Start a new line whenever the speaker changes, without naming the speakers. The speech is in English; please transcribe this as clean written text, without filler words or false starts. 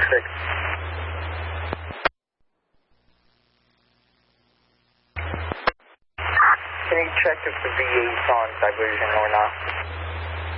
6. Can you check if the V8's on diversion or not?